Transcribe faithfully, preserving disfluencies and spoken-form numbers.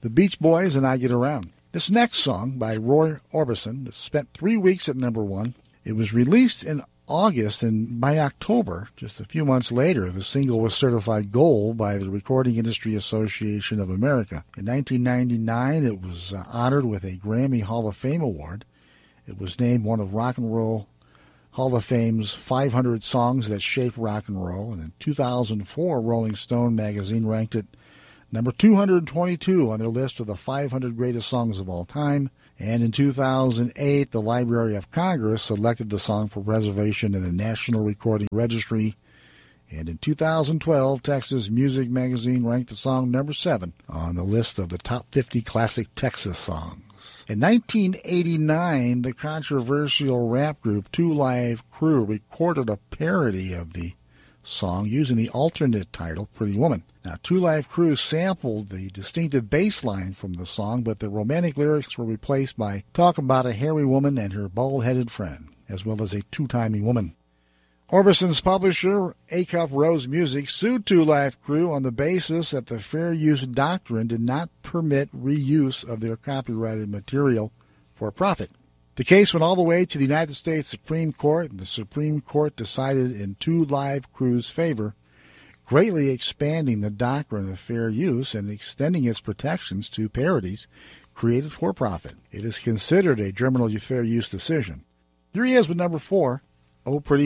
The Beach Boys and I Get Around. This next song by Roy Orbison spent three weeks at number one. It was released in August, and by October, just a few months later, the single was certified gold by the Recording Industry Association of America. In nineteen ninety-nine, it was uh, honored with a Grammy Hall of Fame award. It was named one of Rock and Roll Hall of Fame's five hundred songs that shaped rock and roll, and in two thousand four, Rolling Stone magazine ranked it number two hundred twenty-two on their list of the five hundred greatest songs of all time. And in two thousand eight, the Library of Congress selected the song for preservation in the National Recording Registry. And in two thousand twelve, Texas Music Magazine ranked the song number seven on the list of the top fifty classic Texas songs. In nineteen eighty-nine, the controversial rap group Two Live Crew recorded a parody of the song using the alternate title, Pretty Woman. Now, Two Live Crew sampled the distinctive bass line from the song, but the romantic lyrics were replaced by talk about a hairy woman and her bald-headed friend, as well as a two-timing woman. Orbison's publisher, Acuff Rose Music, sued Two Live Crew on the basis that the Fair Use Doctrine did not permit reuse of their copyrighted material for profit. The case went all the way to the United States Supreme Court, and the Supreme Court decided in Two Live Crew's favor, greatly expanding the doctrine of fair use and extending its protections to parodies created for profit. It is considered a germinal fair use decision. Here he is with number four, Oh Pretty